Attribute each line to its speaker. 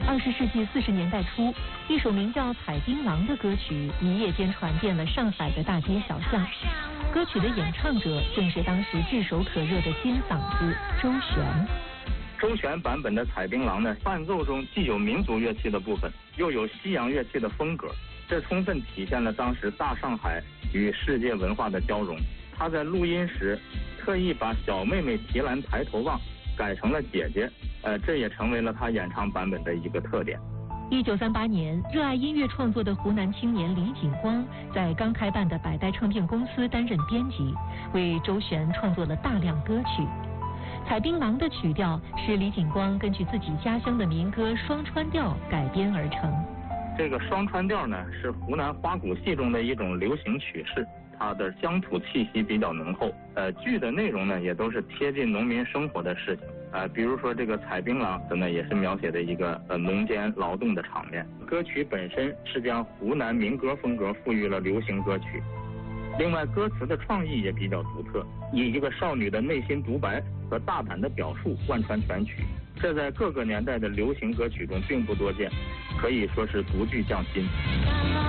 Speaker 1: 20世纪40年代初，一首名叫《采槟榔》的歌曲一夜间传遍了上海的大街小巷。歌曲的演唱者正是当时炙手可热的金嗓子周璇。
Speaker 2: 周璇版本的《采槟榔》呢，伴奏中既有民族乐器的部分，又有西洋乐器的风格，这充分体现了当时大上海与世界文化的交融。他在录音时特意把小妹妹提篮抬头望改成了姐姐，这也成为了他演唱版本的一个特点。
Speaker 1: 1938年，热爱音乐创作的湖南青年李景光在刚开办的百代唱片公司担任编辑，为周璇创作了大量歌曲。《采槟榔》的曲调是李景光根据自己家乡的民歌双川调改编而成。
Speaker 2: 这个双川调呢，是湖南花鼓戏中的一种流行曲式，它的乡土气息比较浓厚。剧的内容呢，也都是贴近农民生活的事情。比如说这个采槟榔呢，也是描写的一个农间劳动的场面。歌曲本身是将湖南民歌风格赋予了流行歌曲。另外，歌词的创意也比较独特，以一个少女的内心独白和大胆的表述贯穿全曲，这在各个年代的流行歌曲中并不多见，可以说是独具匠心。